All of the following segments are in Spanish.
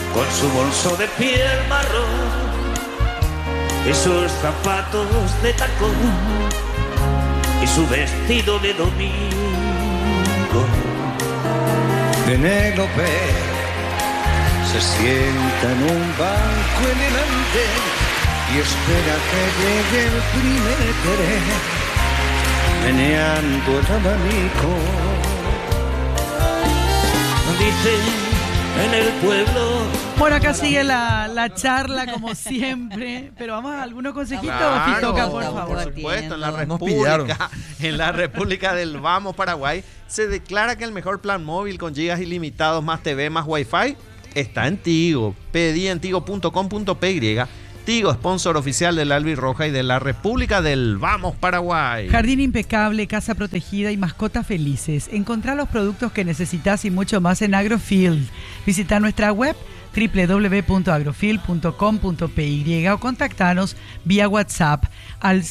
con su bolso de piel marrón y sus zapatos de tacón y su vestido de domingo. Penélope se sienta en un banco en el andén y espera que llegue el primer tren, meneando el abanico. Dicen en el pueblo. Bueno, acá sigue la charla como siempre, pero vamos a algunos consejitos, Claro, Fitoca, por favor. por supuesto, pillaron. en la República del Vamos, Paraguay, se declara que el mejor plan móvil con gigas ilimitados más TV más Wi-Fi está en Tigo. Pedí en tigo.com.py. Tigo, sponsor oficial del Albirroja y de la República del Vamos, Paraguay. Jardín impecable, casa protegida y mascotas felices. Encontrá los productos que necesitas y mucho más en Agrofield. Visita nuestra web www.agrofield.com.py o contactanos vía WhatsApp al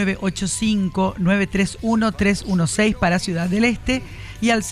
0985-931-316 para Ciudad del Este y al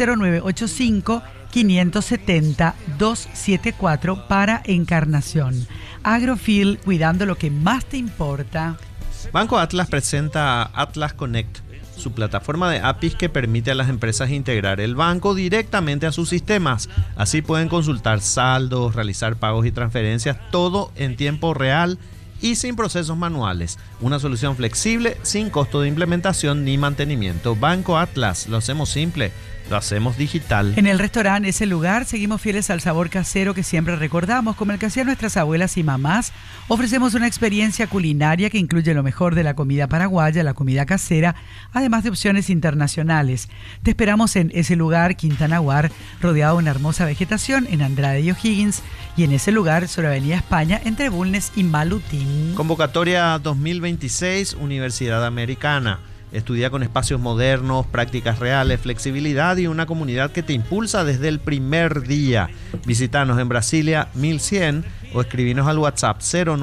0985-570-274 para Encarnación. Agrofield, cuidando lo que más te importa. Banco Atlas presenta Atlas Connect, su plataforma de APIs que permite a las empresas integrar el banco directamente a sus sistemas. Así pueden consultar saldos, realizar pagos y transferencias, todo en tiempo real y sin procesos manuales. Una solución flexible, sin costo de implementación ni mantenimiento. Banco Atlas, lo hacemos simple, lo hacemos digital. En el restaurante Ese Lugar seguimos fieles al sabor casero que siempre recordamos, como el que hacían nuestras abuelas y mamás. Ofrecemos una experiencia culinaria que incluye lo mejor de la comida paraguaya, la comida casera, además de opciones internacionales. Te esperamos en Ese Lugar, Quintana Guar, rodeado de una hermosa vegetación en Andrade y O'Higgins, y en Ese Lugar sobre Avenida España entre Bulnes y Malutín. Convocatoria 2026, Universidad Americana. Estudia con espacios modernos, prácticas reales, flexibilidad y una comunidad que te impulsa desde el primer día. Visítanos en Brasilia 1100 o escribinos al WhatsApp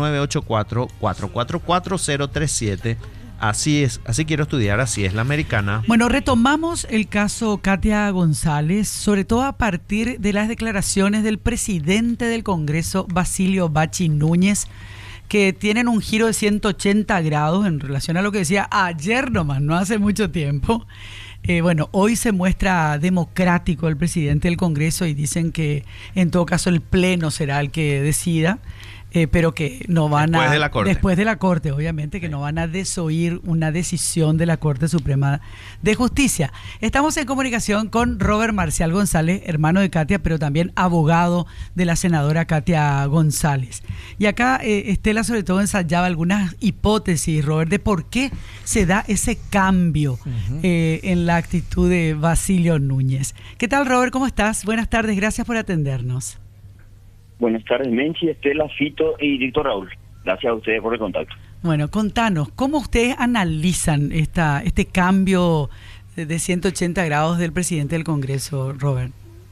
0984-444-037. Así es, así quiero estudiar, así es la americana. Bueno, retomamos el caso Katia González, sobre todo a partir de las declaraciones del presidente del Congreso, Basilio Bachi Núñez, que tienen un giro de 180 grados en relación a lo que decía ayer nomás, no hace mucho tiempo. Bueno, hoy se muestra democrático el presidente del Congreso y dicen que en todo caso el Pleno será el que decida. Pero que no van después de la Corte, obviamente, que no van a desoír una decisión de la Corte Suprema de Justicia. Estamos en comunicación con Robert Marcial González, hermano de Katia, pero también abogado de la senadora Katia González. Y acá Estela sobre todo ensayaba algunas hipótesis, Robert, de por qué se da ese cambio en la actitud de Basilio Núñez. ¿Qué tal, Robert? ¿Cómo estás? Buenas tardes, gracias por atendernos. Buenas tardes, Menchi, Estela, Fito y Víctor Raúl. Gracias a ustedes por el contacto. Bueno, contanos, ¿cómo ustedes analizan este cambio de 180 grados del presidente del Congreso, Robert?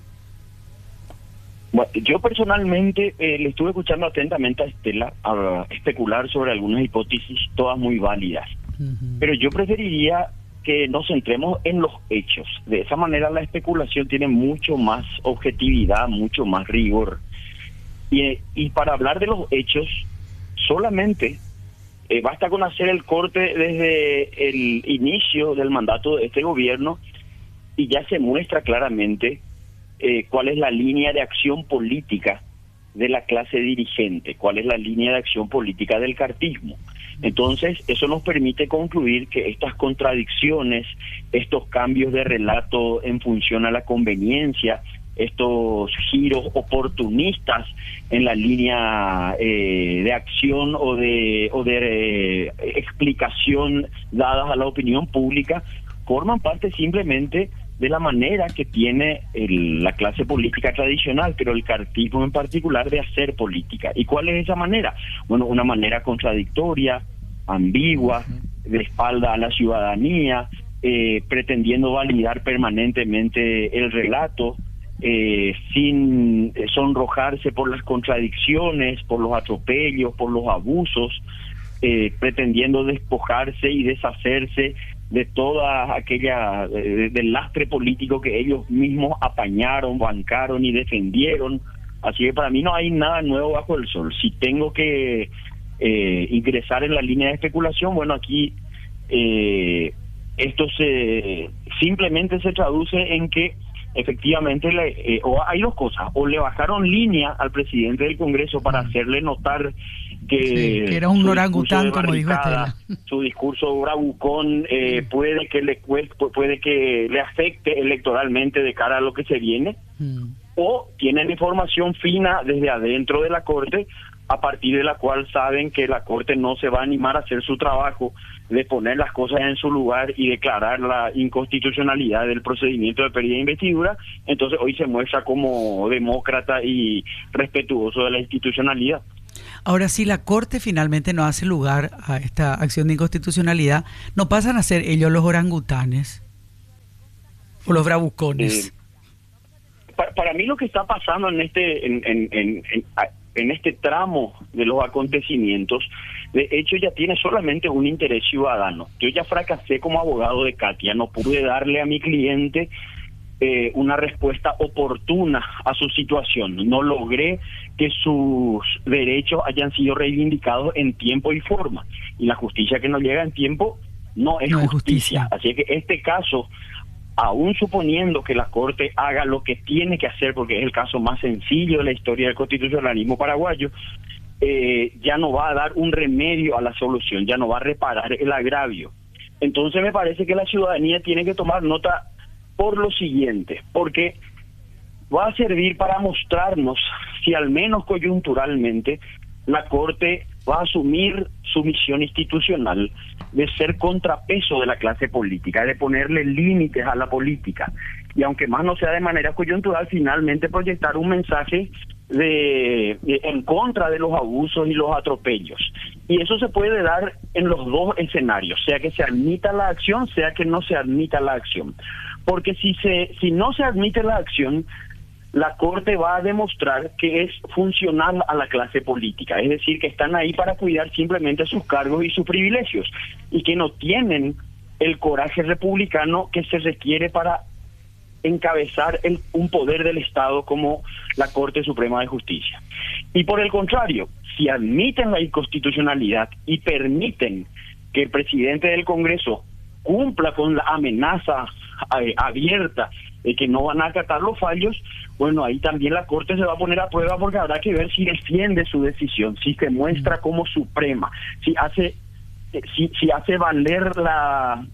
Bueno, yo personalmente le estuve escuchando atentamente a Estela a especular sobre algunas hipótesis, todas muy válidas. Pero yo preferiría que nos centremos en los hechos. De esa manera la especulación tiene mucho más objetividad, mucho más rigor. Y para hablar de los hechos, solamente basta con hacer el corte desde el inicio del mandato de este gobierno y ya se muestra claramente cuál es la línea de acción política de la clase dirigente, cuál es la línea de acción política del cartismo. Entonces, eso nos permite concluir que estas contradicciones, estos cambios de relato en función a la conveniencia, estos giros oportunistas en la línea de acción o de explicación dadas a la opinión pública, forman parte simplemente de la manera que tiene la clase política tradicional, pero el cartismo en particular, de hacer política. ¿Y cuál es esa manera? Bueno, una manera contradictoria, ambigua, de espalda a la ciudadanía, pretendiendo validar permanentemente el relato, sin sonrojarse por las contradicciones, por los atropellos, por los abusos, pretendiendo despojarse y deshacerse de toda aquella del lastre político que ellos mismos apañaron, bancaron y defendieron Así que para mí no hay nada nuevo bajo el sol. Si tengo que ingresar en la línea de especulación, bueno, aquí esto simplemente se traduce en que efectivamente o hay dos cosas: o le bajaron línea al presidente del Congreso para hacerle notar que era un orangután, como dijo Estela. Su discurso bravucón puede que le afecte electoralmente de cara a lo que se viene, o tienen información fina desde adentro de la Corte, a partir de la cual saben que la Corte no se va a animar a hacer su trabajo de poner las cosas en su lugar y declarar la inconstitucionalidad del procedimiento de pérdida de investidura. Entonces hoy se muestra como demócrata y respetuoso de la institucionalidad. Ahora, si la Corte finalmente no hace lugar a esta acción de inconstitucionalidad, ¿no pasan a ser ellos los orangutanes o los bravucones? Para mí lo que está pasando en este tramo de los acontecimientos, de hecho ya tiene solamente un interés ciudadano. Yo ya fracasé como abogado de Katia, no pude darle a mi cliente una respuesta oportuna a su situación. No logré que sus derechos hayan sido reivindicados en tiempo y forma. Y la justicia que no llega en tiempo no es justicia. Así que este caso, aún suponiendo que la Corte haga lo que tiene que hacer, porque es el caso más sencillo de la historia del constitucionalismo paraguayo, ya no va a dar un remedio a la solución, ya no va a reparar el agravio. Entonces me parece que la ciudadanía tiene que tomar nota por lo siguiente, porque va a servir para mostrarnos si al menos coyunturalmente la Corte va a asumir su misión institucional de ser contrapeso de la clase política, de ponerle límites a la política, y aunque más no sea de manera coyuntural, finalmente proyectar un mensaje en contra de los abusos y los atropellos. Y eso se puede dar en los dos escenarios, sea que se admita la acción, sea que no se admita la acción. Porque si no se admite la acción, la Corte va a demostrar que es funcional a la clase política, es decir, que están ahí para cuidar simplemente sus cargos y sus privilegios, y que no tienen el coraje republicano que se requiere para encabezar un poder del Estado como la Corte Suprema de Justicia. Y por el contrario, si admiten la inconstitucionalidad y permiten que el presidente del Congreso cumpla con la amenaza abierta de que no van a acatar los fallos, bueno, ahí también la Corte se va a poner a prueba, porque habrá que ver si defiende su decisión, si se muestra como suprema, si hace valer la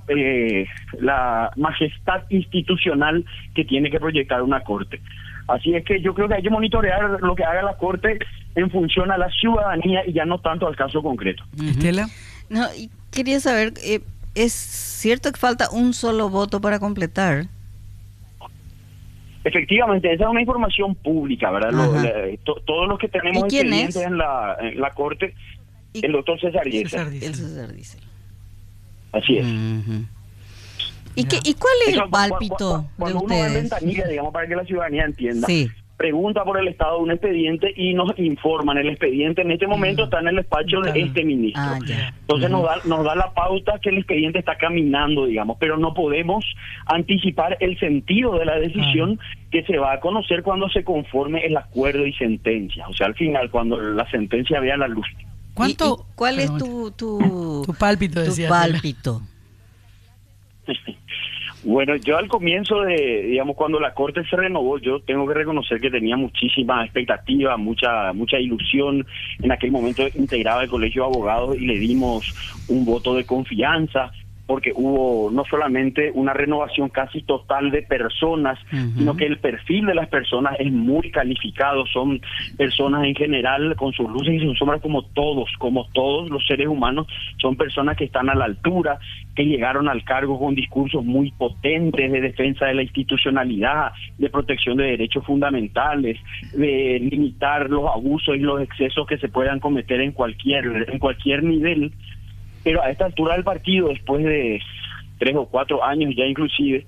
majestad institucional que tiene que proyectar una Corte. Así es que yo creo que hay que monitorear lo que haga la Corte en función a la ciudadanía y ya no tanto al caso concreto. ¿Estela? No, y quería saber, ¿es cierto que falta un solo voto para completar? Efectivamente, esa es una información pública, ¿verdad? Todos los que tenemos expedientes en la Corte, el doctor César Diesel. El César Diesel. Así es. ¿Y cuál es el pálpito cuando de uno va en ustedes? ventanilla, digamos, para que la ciudadanía entienda, Sí. pregunta por el estado de un expediente y nos informan. El expediente en este momento está en el despacho de este ministro. Entonces nos da la pauta que el expediente está caminando, digamos, pero no podemos anticipar el sentido de la decisión que se va a conocer cuando se conforme el acuerdo y sentencia. O sea, al final, cuando la sentencia vea la luz. ¿Cuánto? ¿Y cuál es tu pálpito? Tu pálpito. Bueno, yo al comienzo digamos, cuando la Corte se renovó, yo tengo que reconocer que tenía muchísima expectativa, mucha ilusión. En aquel momento integraba el Colegio de Abogados y le dimos un voto de confianza, porque hubo no solamente una renovación casi total de personas, sino que el perfil de las personas es muy calificado. Son personas en general con sus luces y sus sombras, como todos los seres humanos. Son personas que están a la altura, que llegaron al cargo con discursos muy potentes de defensa de la institucionalidad, de protección de derechos fundamentales, de limitar los abusos y los excesos que se puedan cometer en cualquier nivel. Pero a esta altura del partido, después de 3 o 4 años ya inclusive,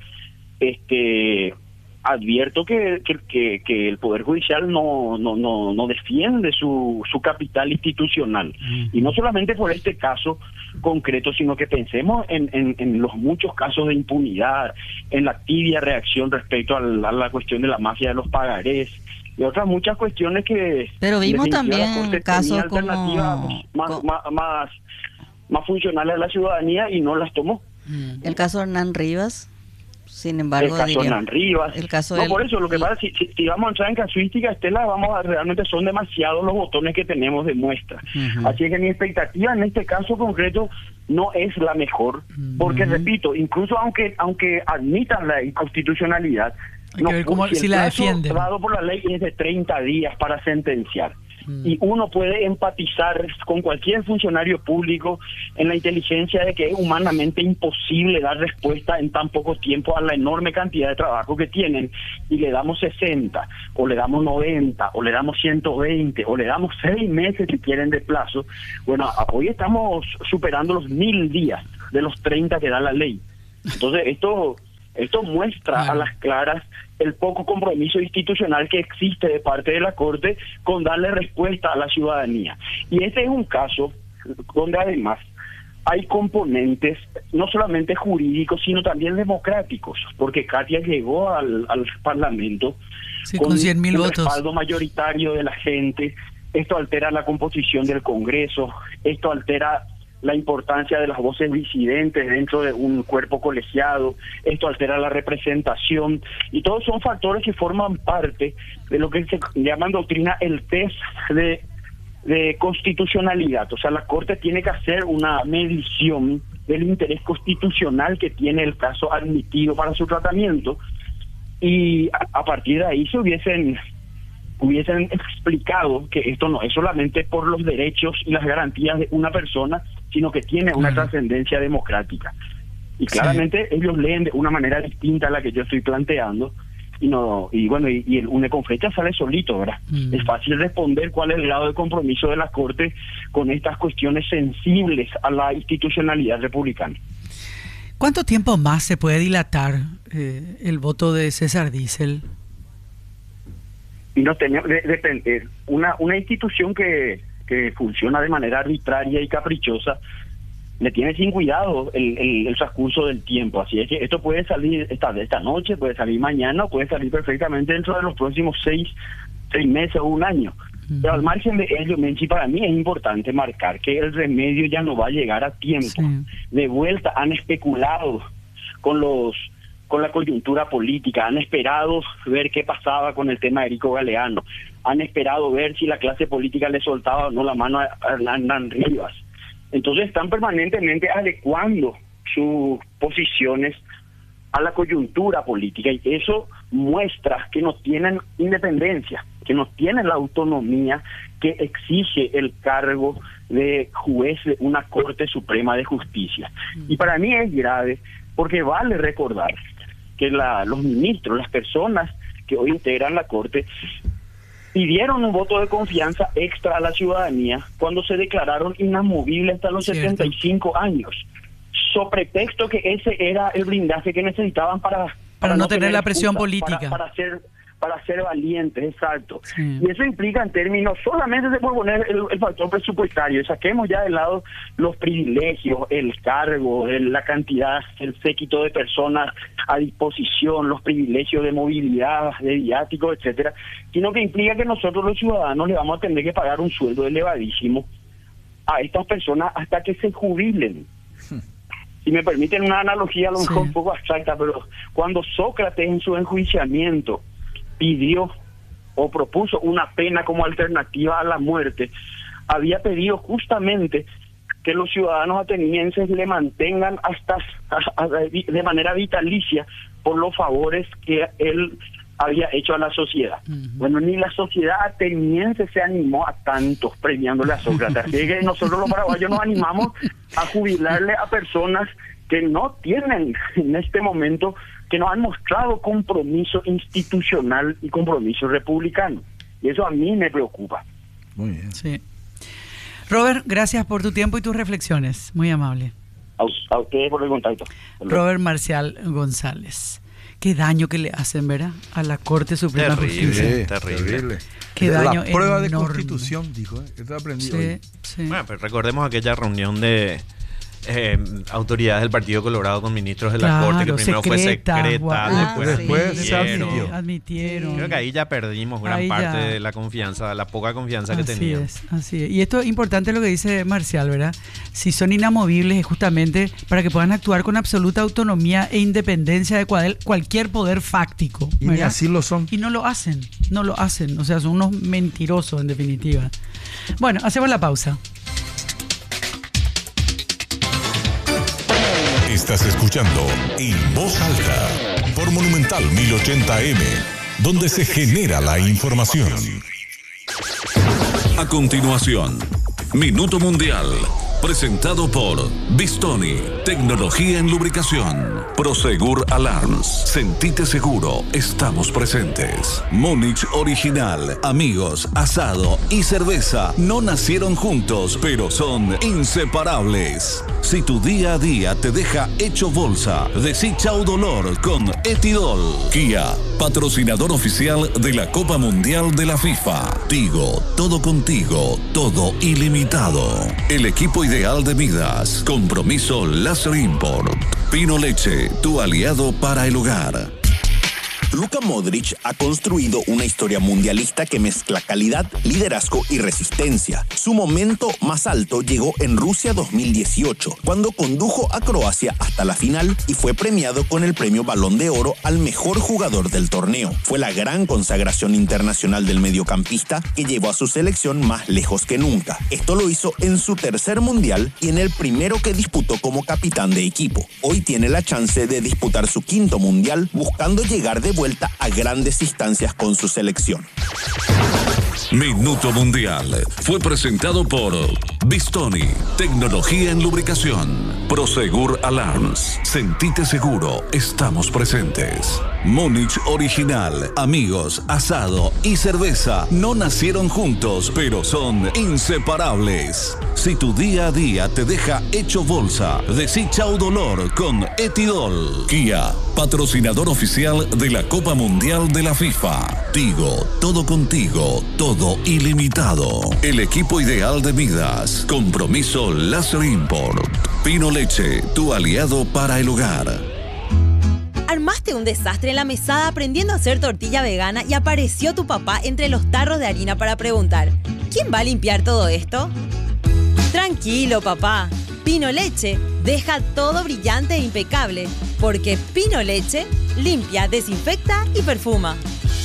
advierto que el Poder Judicial no defiende su capital institucional. Y no solamente por este caso concreto, sino que pensemos en los muchos casos de impunidad, en la tibia reacción respecto a la cuestión de la mafia de los pagarés, y otras muchas cuestiones que... Pero vimos en definitiva, la también Corte casos tenía alternativas más funcionales a la ciudadanía y no las tomó. el caso de Hernán Rivas, sin El embargo, caso Hernán Rivas. el caso no, del- por eso, lo que pasa, si vamos a entrar en casuística, Estela, realmente son demasiados los botones que tenemos de muestra. Así es que mi expectativa en este caso concreto no es la mejor, porque repito, incluso aunque admitan la inconstitucionalidad, Hay que ver cómo- el si la plazo defienden. dado por la ley es de 30 días para sentenciar. Y uno puede empatizar con cualquier funcionario público en la inteligencia de que es humanamente imposible dar respuesta en tan poco tiempo a la enorme cantidad de trabajo que tienen, y le damos 60, o le damos 90, o le damos 120, o le damos 6 meses si quieren de plazo. Bueno, hoy estamos superando los 1000 días de los 30 que da la ley. Entonces esto muestra a las claras el poco compromiso institucional que existe de parte de la Corte con darle respuesta a la ciudadanía. Y este es un caso donde además hay componentes no solamente jurídicos, sino también democráticos, porque Katia llegó al Parlamento Sí, con 100.000 un votos. respaldo mayoritario de la gente. Esto altera la composición del Congreso, esto altera la importancia de las voces disidentes dentro de un cuerpo colegiado, esto altera la representación, y todos son factores que forman parte de lo que se llama en doctrina el test de constitucionalidad. O sea, la Corte tiene que hacer una medición del interés constitucional que tiene el caso admitido para su tratamiento, y a partir de ahí se hubiesen explicado que esto no es solamente por los derechos y las garantías de una persona, sino que tiene una trascendencia democrática. Y claramente ellos leen de una manera distinta a la que yo estoy planteando, y el UNE con fecha sale solito, ¿verdad? Es fácil responder cuál es el grado de compromiso de la Corte con estas cuestiones sensibles a la institucionalidad republicana. ¿Cuánto tiempo más se puede dilatar el voto de César Diesel? Y no tenemos depender una institución que funciona de manera arbitraria y caprichosa, le tiene sin cuidado el transcurso del tiempo. Así es que esto puede salir esta noche, puede salir mañana, puede salir perfectamente dentro de los próximos 6 meses o un año. Pero al margen de ello, Menchi, para mí es importante marcar que el remedio ya no va a llegar a tiempo. Sí. De vuelta han especulado con la coyuntura política, han esperado ver qué pasaba con el tema de Erico Galeano, han esperado ver si la clase política le soltaba o no la mano a Hernán Rivas. Entonces están permanentemente adecuando sus posiciones a la coyuntura política, y eso muestra que no tienen independencia, que no tienen la autonomía que exige el cargo de juez de una Corte Suprema de Justicia. Y para mí es grave, porque vale recordar que los ministros, las personas que hoy integran la Corte, pidieron un voto de confianza extra a la ciudadanía cuando se declararon inamovibles hasta los 75 años, so pretexto que ese era el blindaje que necesitaban para no tener la presión excusa, política. para ser valientes, exacto. Sí. Y eso implica en términos, solamente se puede poner el factor presupuestario, saquemos ya de lado los privilegios, el cargo, la cantidad, el séquito de personas a disposición, los privilegios de movilidad, de viáticos, etcétera, sino que implica que nosotros los ciudadanos le vamos a tener que pagar un sueldo elevadísimo a estas personas hasta que se jubilen. Si me permiten una analogía a lo mejor un poco abstracta, pero cuando Sócrates en su enjuiciamiento pidió o propuso una pena como alternativa a la muerte, había pedido justamente que los ciudadanos atenienses le mantengan de manera vitalicia por los favores que él había hecho a la sociedad. Bueno, ni la sociedad ateniense se animó a tanto premiándole a Sócrates. Así que nosotros los paraguayos nos animamos a jubilarle a personas que no tienen en este momento, que nos han mostrado compromiso institucional y compromiso republicano. Y eso a mí me preocupa. Muy bien. Sí. Robert, gracias por tu tiempo y tus reflexiones. Muy amable. A ustedes por el contacto. Robert Marcial González. Qué daño que le hacen, ¿verdad? A la Corte Suprema de Justicia. Terrible. Qué daño La prueba de enorme. Constitución, dijo. Esto aprendí hoy. Sí. Bueno, pero recordemos aquella reunión de autoridades del Partido Colorado con ministros de la Corte, que primero fue secreta, después admitieron. Creo que ahí ya perdimos gran parte de la confianza, la poca confianza que tenían. Así es. Y esto es importante lo que dice Marcial, ¿verdad? Si son inamovibles es justamente para que puedan actuar con absoluta autonomía e independencia de cualquier poder fáctico, ¿verdad? Y así lo son. Y no lo hacen. O sea, son unos mentirosos en definitiva. Bueno, hacemos la pausa. Estás escuchando En Voz Alta por Monumental 1080M, donde se genera la información. A continuación, Minuto Mundial, presentado por Bistoni, tecnología en lubricación. Prosegur Alarms, sentite seguro, estamos presentes. Múnich Original, amigos, asado y cerveza no nacieron juntos, pero son inseparables. Si tu día a día te deja hecho bolsa, decí chau dolor con Etidol. Kia, patrocinador oficial de la Copa Mundial de la FIFA. Tigo, todo contigo, todo ilimitado. El equipo ideal de Midas. Compromiso Láser Import. Pino Leche, tu aliado para el hogar. Luka Modric ha construido una historia mundialista que mezcla calidad, liderazgo y resistencia. Su momento más alto llegó en Rusia 2018, cuando condujo a Croacia hasta la final y fue premiado con el premio Balón de Oro al mejor jugador del torneo. Fue la gran consagración internacional del mediocampista que llevó a su selección más lejos que nunca. Esto lo hizo en su tercer mundial y en el primero que disputó como capitán de equipo. Hoy tiene la chance de disputar su quinto mundial, buscando llegar de vuelta a grandes instancias con su selección. Minuto Mundial fue presentado por Bistoni, tecnología en lubricación. Prosegur Alarms, sentite seguro, estamos presentes. Múnich Original, amigos, asado y cerveza no nacieron juntos, pero son inseparables. Si tu día a día te deja hecho bolsa, decí chau dolor con Etidol. Kia, patrocinador oficial de la Copa Mundial de la FIFA. Tigo, todo contigo, todo ilimitado. El equipo ideal de Midas. Compromiso Láser Import. Pino Leche, tu aliado para el hogar. Armaste un desastre en la mesada aprendiendo a hacer tortilla vegana y apareció tu papá entre los tarros de harina para preguntar: ¿quién va a limpiar todo esto? Tranquilo, papá. Pino Leche deja todo brillante e impecable, porque Pino Leche limpia, desinfecta y perfuma.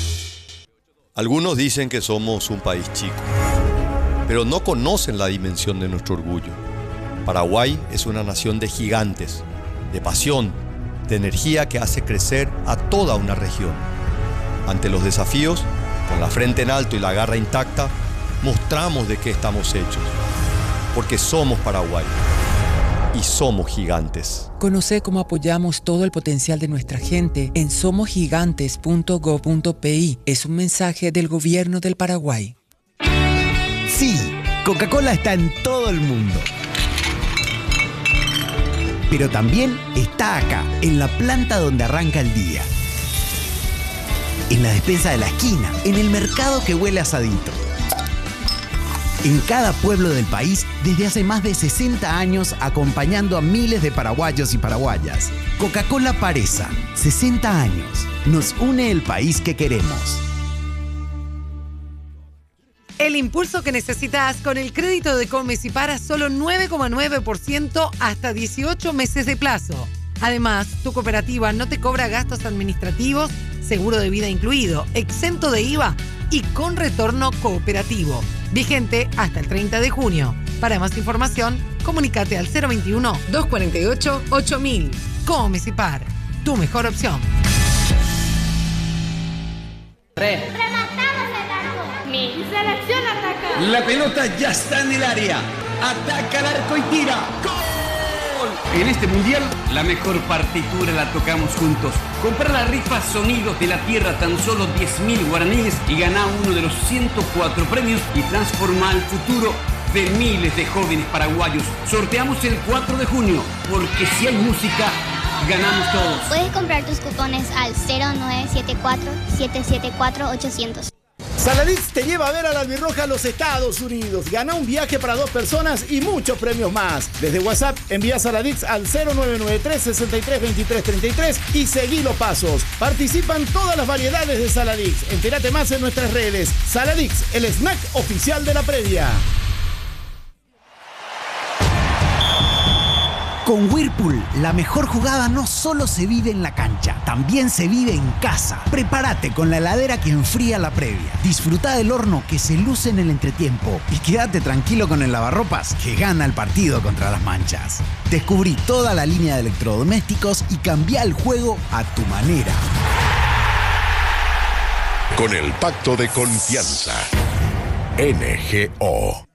Algunos dicen que somos un país chico, pero no conocen la dimensión de nuestro orgullo. Paraguay es una nación de gigantes, de pasión, de energía que hace crecer a toda una región. Ante los desafíos, con la frente en alto y la garra intacta, mostramos de qué estamos hechos. Porque somos Paraguay y somos gigantes. Conoce cómo apoyamos todo el potencial de nuestra gente en somosgigantes.go.pi. Es un mensaje del gobierno del Paraguay. Sí, Coca-Cola está en todo el mundo. Pero también está acá, en la planta donde arranca el día. En la despensa de la esquina, en el mercado que huele a asadito. En cada pueblo del país, desde hace más de 60 años, acompañando a miles de paraguayos y paraguayas. Coca-Cola Paresa, 60 años. Nos une el país que queremos. El impulso que necesitas con el crédito de Comes y Para, solo 9,9% hasta 18 meses de plazo. Además, tu cooperativa no te cobra gastos administrativos, seguro de vida incluido, exento de IVA y con retorno cooperativo. Vigente hasta el 30 de junio. Para más información, comunícate al 021-248-8000. Comes y Par, tu mejor opción. Rematamos el arco. Mi selección ataca. La pelota ya está en el área. Ataca el arco y tira. ¡Gol! En este mundial, la mejor partitura la tocamos juntos. Comprar la rifa Sonidos de la Tierra, tan solo 10.000 guaraníes, y ganá uno de los 104 premios y transformar el futuro de miles de jóvenes paraguayos. Sorteamos el 4 de junio, porque si hay música, ganamos todos. Puedes comprar tus cupones al 0974-774-800. Saladix te lleva a ver a la albirroja a los Estados Unidos. Gana un viaje para 2 personas y muchos premios más. Desde WhatsApp envía Saladix al 0993 63 23 33 y seguí los pasos. Participan todas las variedades de Saladix. Entérate más en nuestras redes. Saladix, el snack oficial de la previa. Con Whirlpool, la mejor jugada no solo se vive en la cancha, también se vive en casa. Prepárate con la heladera que enfría la previa. Disfruta del horno que se luce en el entretiempo y quédate tranquilo con el lavarropas que gana el partido contra las manchas. Descubrí toda la línea de electrodomésticos y cambia el juego a tu manera. Con el pacto de confianza. NGO.